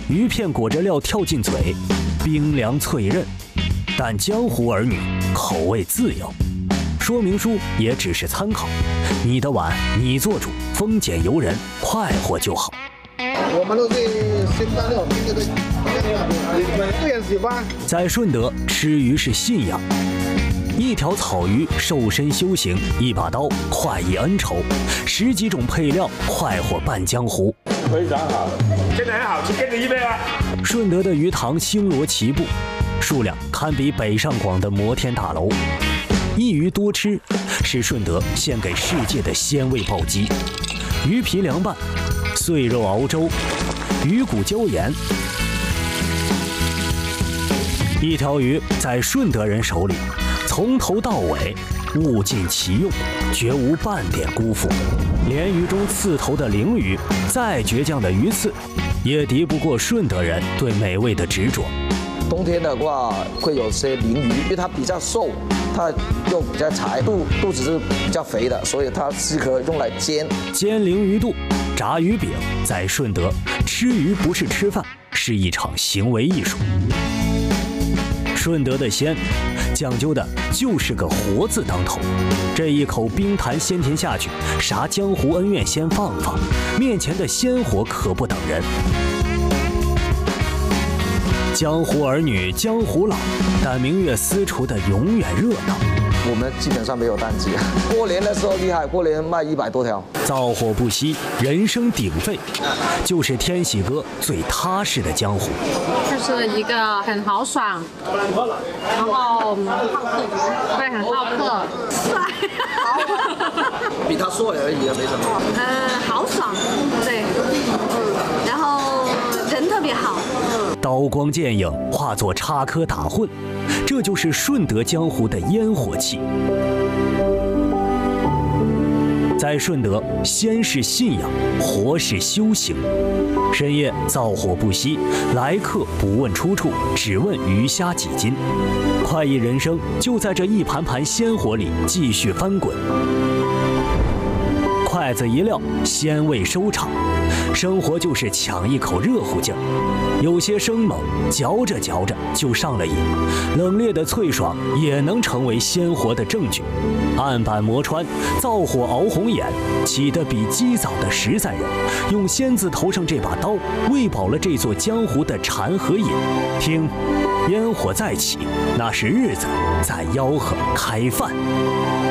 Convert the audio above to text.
鱼片裹着料跳进嘴，冰凉脆韧。但江湖儿女口味自由，说明书也只是参考。你的碗你做主，丰俭由人，快活就好。 我们都是新三六，对，喜欢。 在顺德吃鱼是信仰，一条草鱼瘦身修行，一把刀快意恩仇，10几种配料快活拌江湖。 非常好，真的很好吃，跟你一杯啊！ 顺德的鱼塘星罗棋布，数量堪比北上广的摩天大楼。一鱼多吃是顺德献给世界的鲜味暴击，鱼皮凉拌，碎肉熬粥，鱼骨椒盐。一条鱼在顺德人手里，从头到尾物尽其用，绝无半点辜负。鲢鱼中刺头的鲮鱼，再倔强的鱼刺，也敌不过顺德人对美味的执着。 冬天的话会有些鲮鱼，因为它比较瘦，它又比较柴，肚子是比较肥的，所以它适合用来煎。 煎鲮鱼肚、炸鱼饼，在顺德吃鱼不是吃饭，是一场行为艺术。顺德的鲜讲究的就是个活字当头，这一口冰坛鲜甜下去，啥江湖恩怨先放放，面前的鲜活可不等人。江湖儿女江湖老，但明月私厨的永远热闹。 我们基本上没有淡季，过年的时候厉害，过年卖100多条。 灶火不息，人声鼎沸，就是天喜哥最踏实的江湖。 就是一个很豪爽，然后会很好客，帅， 比他帅而已，没什么。 豪爽，对，然后人特别好。 刀光剑影化作插科打诨，这就是顺德江湖的烟火气。在顺德，鲜是信仰，活是修行。深夜灶火不息，来客不问出处，只问鱼虾几斤。快意人生就在这一盘盘鲜活里继续翻滚。筷子一撂，鲜味收场。生活就是抢一口热乎劲儿，有些生猛，嚼着嚼着就上了瘾。冷冽的脆爽也能成为鲜活的证据。案板磨穿，灶火熬红眼，起得比鸡早的实在人，用仙字头上这把刀，喂饱了这座江湖的馋和瘾。听，烟火再起，那是日子在吆喝开饭。